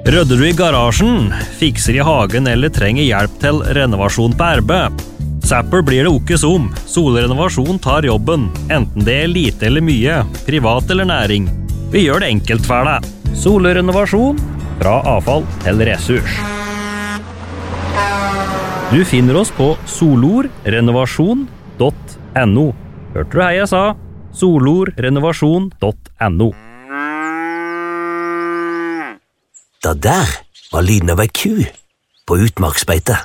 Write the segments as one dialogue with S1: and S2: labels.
S1: Rydder du i garasjen, fikser i hagen eller trenger hjelp til renovasjon på arbeid? Zapper blir det ikke som. Solrenovasjon tar jobben, enten det er lite eller mye, privat eller næring. Vi gjør det enkelt for deg. Solrenovasjon, fra avfall til ressurs. Du finner oss på solorrenovasjon.no. Hørte du hei jeg sa? solorrenovasjon.no.
S2: Det der var lyden av ei ku på utmarksbeite.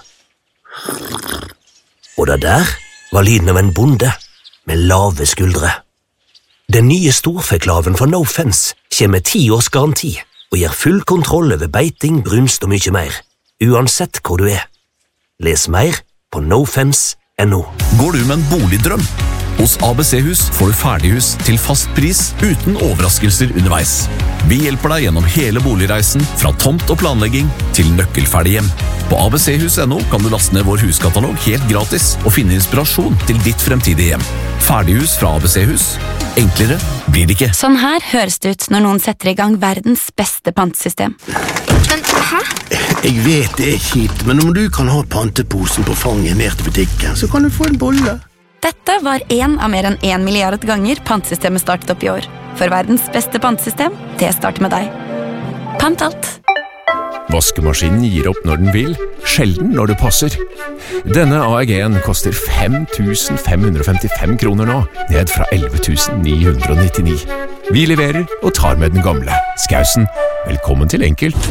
S2: Og det der var lyden av en bonde med lave skuldre. Den nye storfeklaven fra No Fence kommer med 10 års garanti og gir full kontroll over beiting, brunst og mye mer, uansett hvor du er. Les mer på nofence.no.
S3: Går du med en boligdrøm? Hos ABC-hus får du ferdighus til fast pris uten overraskelser underveis. Vi hjelper deg gjennom hele boligreisen, fra tomt og planlegging til nøkkelferdig hjem. På abchus.no kan du laste ned vår huskatalog helt gratis og finne inspirasjon til ditt fremtidige hjem. Ferdighus fra ABC-hus. Enklere blir det ikke.
S4: Sånn her høres det ut når noen setter i gang verdens beste pantesystem.
S5: Men, hæ?
S6: Jeg vet det er kjipt, men om du kan ha panteposen på fanget ned til butikken, så kan du få en bolle.
S4: Dette var en av mer enn 1 milliard ganger pantesystemet startet opp i år. For verdens beste pantesystem, det starter med deg. Pant alt.
S7: Vaskemaskinen gir opp når den vil, sjelden når det passer. Denne AEG-en koster 5.555 kroner nå, ned fra 11.999. Vi leverer og tar med den gamle. Skausen, velkommen til Enkelt.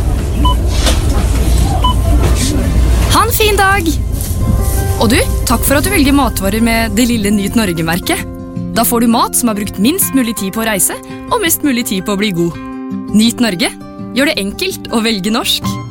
S8: Ha en fin dag! Og du, takk for at du velger matvarer med det lille Nyt Norge-merket. Da får du mat som har brukt minst mulig tid på å reise, og mest mulig tid på å bli god. Nyt Norge. Gjør det enkelt å velge norsk.